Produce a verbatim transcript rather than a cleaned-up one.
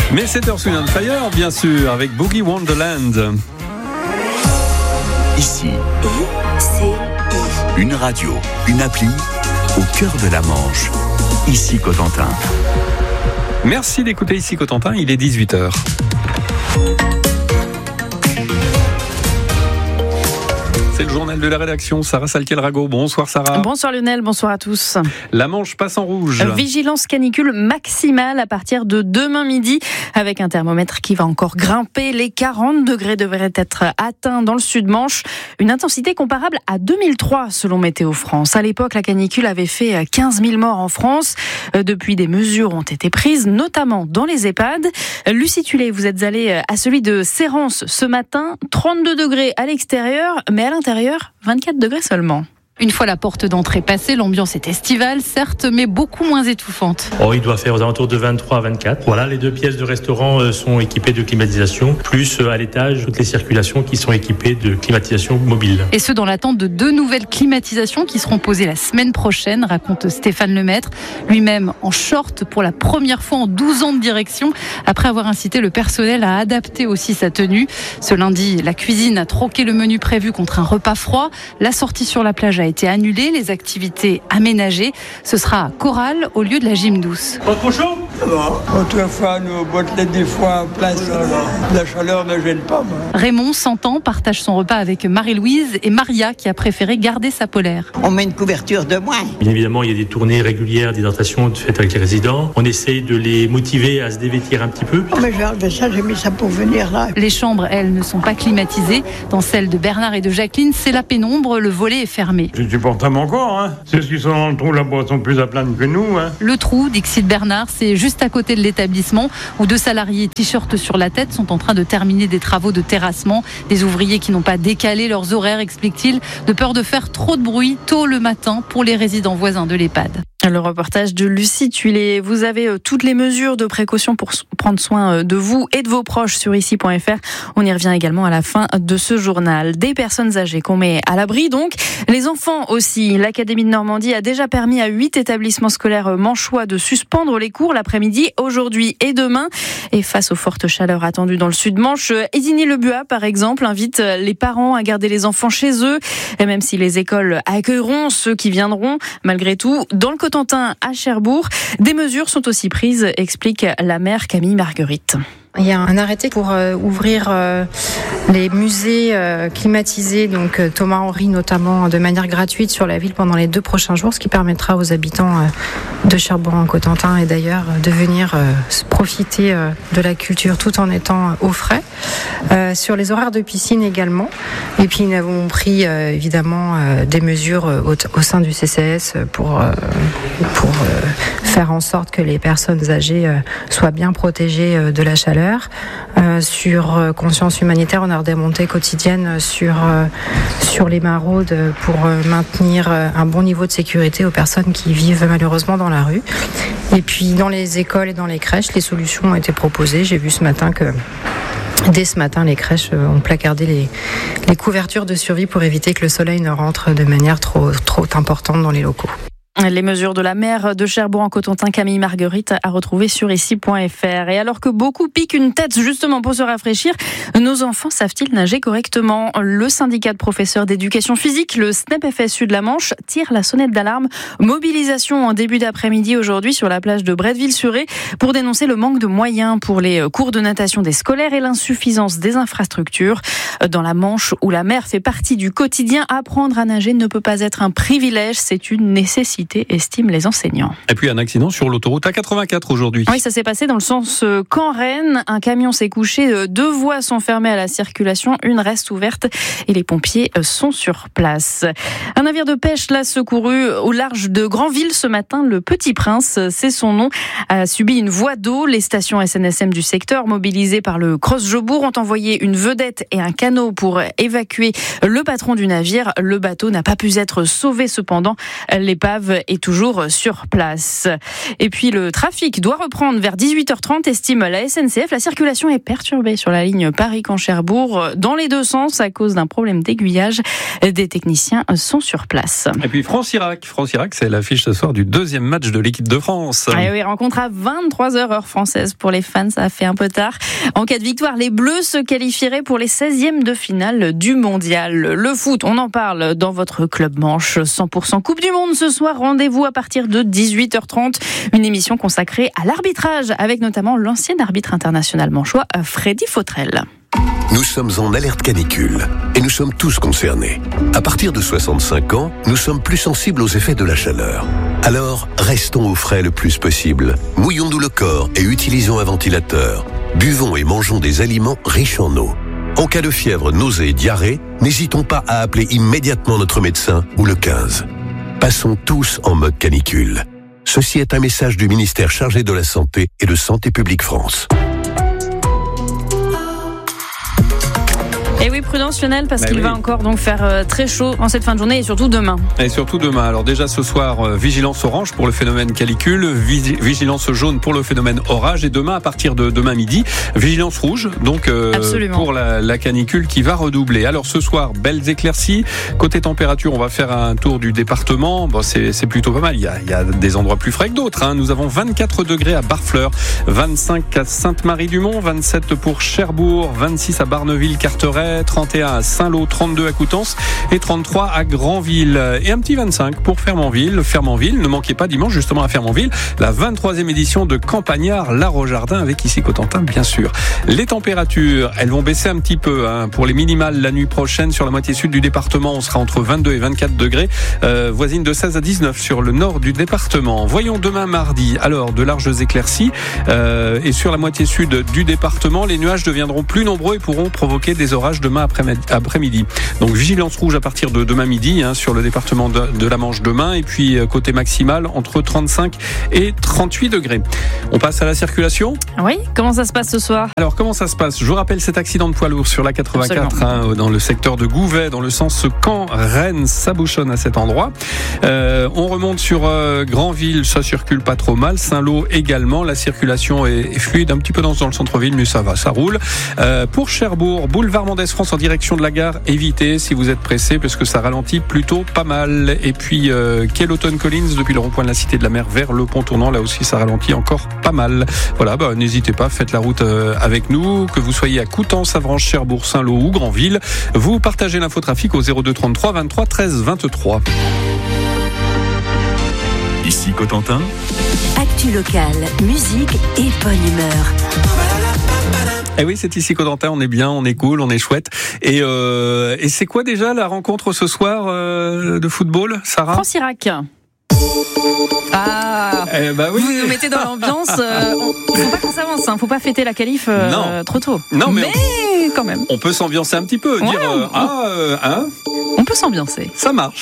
Mais c'est Earth, Wind and Fire, bien sûr, avec Boogie Wonderland. Ici, une radio, une appli, au cœur de la Manche. Ici Cotentin. Merci d'écouter Ici Cotentin, il est dix-huit heures. C'est le journal de la rédaction, Sarah Saltiel-Rago. Bonsoir Sarah. Bonsoir Lionel, bonsoir à tous. La Manche passe en rouge. Vigilance canicule maximale à partir de demain midi, avec un thermomètre qui va encore grimper. Les quarante degrés devraient être atteints dans le sud-Manche. Une intensité comparable à deux mille trois selon Météo France. À l'époque, la canicule avait fait quinze mille morts en France. Depuis, des mesures ont été prises, notamment dans les EHPAD. Lucie Tullet, vous êtes allée à celui de Sérence ce matin. trente-deux degrés à l'extérieur, mais à l'intérieur, vingt-quatre degrés seulement. Une fois la porte d'entrée passée, l'ambiance est estivale, certes, mais beaucoup moins étouffante. Oh, il doit faire aux alentours de vingt-trois à vingt-quatre. Voilà, les deux pièces de restaurant sont équipées de climatisation, plus à l'étage, toutes les circulations qui sont équipées de climatisation mobile. Et ce, dans l'attente de deux nouvelles climatisations qui seront posées la semaine prochaine, raconte Stéphane Lemaître, lui-même en short pour la première fois en douze ans de direction, après avoir incité le personnel à adapter aussi sa tenue. Ce lundi, la cuisine a troqué le menu prévu contre un repas froid. La sortie sur la plage a été annulée, les activités aménagées. Ce sera à Coral au lieu de la gym douce. Pas trop chaud ? Autrefois, nos boîtes des fois en place, la chaleur ne gêne pas. Moi. Raymond, cent ans, partage son repas avec Marie-Louise et Maria qui a préféré garder sa polaire. On met une couverture de moins. Bien évidemment, il y a des tournées régulières d'hydratation faites avec les résidents. On essaye de les motiver à se dévêtir un petit peu. Oh, mais j'ai enlevé ça, j'ai mis ça pour venir là. Les chambres, elles, ne sont pas climatisées. Dans celle de Bernard et de Jacqueline, c'est la pénombre, le volet est fermé. Je supporte mon corps, hein. Ceux qui sont dans le trou là-bas sont plus à plaindre que nous, hein. Le trou, dit Bernard, c'est juste à côté de l'établissement où deux salariés t-shirt sur la tête sont en train de terminer des travaux de terrassement. Des ouvriers qui n'ont pas décalé leurs horaires, explique-t-il, de peur de faire trop de bruit tôt le matin pour les résidents voisins de l'EHPAD. Le reportage de Lucie Tullet. Vous avez toutes les mesures de précaution pour prendre soin de vous et de vos proches sur ici point f r. On y revient également à la fin de ce journal. Des personnes âgées qu'on met à l'abri, donc. Les enfants aussi. L'Académie de Normandie a déjà permis à huit établissements scolaires manchois de suspendre les cours l'après-midi, aujourd'hui et demain. Et face aux fortes chaleurs attendues dans le Sud-Manche, Isigny-le-Buat, par exemple, invite les parents à garder les enfants chez eux. Et même si les écoles accueilleront ceux qui viendront, malgré tout, dans le Cotentin à Cherbourg, des mesures sont aussi prises, explique la maire Camille Marguerite. Il y a un arrêté pour euh, ouvrir euh, les musées euh, climatisés, donc euh, Thomas Henry notamment, de manière gratuite sur la ville pendant les deux prochains jours, ce qui permettra aux habitants euh, de Cherbourg-en-Cotentin et d'ailleurs euh, de venir euh, profiter euh, de la culture tout en étant au frais. Euh, sur les horaires de piscine également. Et puis nous avons pris euh, évidemment euh, des mesures euh, au, au sein du C C S pour, euh, pour euh, faire en sorte que les personnes âgées euh, soient bien protégées euh, de la chaleur. Euh, sur euh, conscience humanitaire, on a des montées quotidiennes sur, euh, sur les maraudes pour euh, maintenir euh, un bon niveau de sécurité aux personnes qui vivent malheureusement dans la rue. Et puis dans les écoles et dans les crèches, les solutions ont été proposées. J'ai vu ce matin que dès ce matin, les crèches ont placardé les, les couvertures de survie pour éviter que le soleil ne rentre de manière trop, trop importante dans les locaux. Les mesures de la maire de Cherbourg-en-Cotentin, Camille Marguerite, à retrouver sur ici point f r. Et alors que beaucoup piquent une tête justement pour se rafraîchir, nos enfants savent-ils nager correctement ? Le syndicat de professeurs d'éducation physique, le S N E P F S U de la Manche, tire la sonnette d'alarme. Mobilisation en début d'après-midi aujourd'hui sur la plage de Bretteville-sur-Aie pour dénoncer le manque de moyens pour les cours de natation des scolaires et l'insuffisance des infrastructures. Dans la Manche, où la mer fait partie du quotidien, apprendre à nager ne peut pas être un privilège, c'est une nécessité, estiment les enseignants. Et puis un accident sur l'autoroute A quatre-vingt-quatre aujourd'hui. Oui, ça s'est passé dans le sens Caen-Rennes. Un camion s'est couché, deux voies sont fermées à la circulation, une reste ouverte et les pompiers sont sur place. Un navire de pêche l'a secouru au large de Granville ce matin. Le Petit Prince, c'est son nom, a subi une voie d'eau. Les stations S N S M du secteur, mobilisées par le Cross-Jobourg, ont envoyé une vedette et un canot pour évacuer le patron du navire. Le bateau n'a pas pu être sauvé cependant. L'épave est toujours sur place. Et puis le trafic doit reprendre vers dix-huit heures trente, estime la S N C F. La circulation est perturbée sur la ligne Paris-Caen-Cherbourg dans les deux sens à cause d'un problème d'aiguillage. Des techniciens sont sur place. Et puis France-Irak. France-Irak, c'est l'affiche ce soir du deuxième match de l'équipe de France. Ah oui, rencontre à vingt-trois heures heure française pour les fans, ça a fait un peu tard. En cas de victoire, les Bleus se qualifieraient pour les seizièmes de finale du mondial. Le foot, on en parle dans votre Club Manche. cent pour cent Coupe du Monde ce soir, rendez-vous à partir de dix-huit heures trente. Une émission consacrée à l'arbitrage avec notamment l'ancien arbitre international manchois Freddy Fautrel. Nous sommes en alerte canicule et nous sommes tous concernés. À partir de soixante-cinq ans, nous sommes plus sensibles aux effets de la chaleur. Alors, restons au frais le plus possible. Mouillons-nous le corps et utilisons un ventilateur. Buvons et mangeons des aliments riches en eau. En cas de fièvre, nausée et diarrhée, n'hésitons pas à appeler immédiatement notre médecin ou le quinze. Passons tous en mode canicule. Ceci est un message du ministère chargé de la Santé et de Santé publique France. Et oui, prudence Lionel, parce bah qu'il oui. va encore donc faire euh, très chaud en cette fin de journée et surtout demain. Et surtout demain. Alors déjà ce soir, euh, vigilance orange pour le phénomène canicule, vigi- vigilance jaune pour le phénomène orage et demain à partir de demain midi, vigilance rouge donc euh, pour la, la canicule qui va redoubler. Alors ce soir, belles éclaircies. Côté température, on va faire un tour du département. Bon, c'est, c'est plutôt pas mal. Il y, a, il y a des endroits plus frais que d'autres. Hein. Nous avons vingt-quatre degrés à Barfleur, vingt-cinq à Sainte-Marie-du-Mont, vingt-sept pour Cherbourg, vingt-six à Barneville-Carteret, trente et un à Saint-Lô, trente-deux à Coutances et trente-trois à Granville. Et un petit vingt-cinq pour Fermanville. Fermanville, ne manquez pas dimanche justement à Fermanville, la vingt-troisième édition de Campagnard La Rojardin avec ici Cotentin bien sûr. Les températures, elles vont baisser un petit peu hein. Pour les minimales la nuit prochaine sur la moitié sud du département, on sera entre vingt-deux et vingt-quatre degrés, euh, voisine de seize à dix-neuf sur le nord du département. Voyons demain mardi, alors de larges éclaircies euh, et sur la moitié sud du département, les nuages deviendront plus nombreux et pourront provoquer des orages demain après-midi. Donc vigilance rouge à partir de demain midi hein, sur le département de, de la Manche demain et puis côté maximal entre trente-cinq et trente-huit degrés. On passe à la circulation. Oui, comment ça se passe ce soir ? Alors comment ça se passe ? Je vous rappelle cet accident de poids lourd sur la quatre-vingt-quatre hein, dans le secteur de Gouvet dans le sens Caen-Rennes, ça bouchonne à cet endroit. Euh, on remonte sur euh, Granville, ça circule pas trop mal. Saint-Lô également, la circulation est, est fluide un petit peu dans, dans le centre-ville mais ça va, ça roule. Euh, pour Cherbourg, boulevard Mendès France en direction de la gare, évitez si vous êtes pressé parce que ça ralentit plutôt pas mal. Et puis euh, Kelloton Collins depuis le rond-point de la Cité de la Mer vers le pont tournant, là aussi ça ralentit encore pas mal. Voilà, bah, n'hésitez pas, faites la route euh, avec nous, que vous soyez à Coutances, Avranches, Cherbourg, Saint-Lô ou Granville. Vous partagez l'infotrafic au zéro deux trente-trois vingt-trois treize vingt-trois. Ici Cotentin. Actu locale, musique et bonne humeur. Eh oui, c'est ici Cotentin, on est bien, on est cool, on est chouette. Et, euh, et c'est quoi déjà la rencontre ce soir euh, de football, Sarah ? France-Irak. Ah, eh ben oui. Vous nous mettez dans l'ambiance. Euh, on, faut pas qu'on s'avance, hein, faut pas fêter la qualif euh, non. trop tôt. Non, mais, mais on, quand même. On peut s'ambiancer un petit peu, ouais, dire euh, on, ah, euh, hein. On peut s'ambiancer. Ça marche.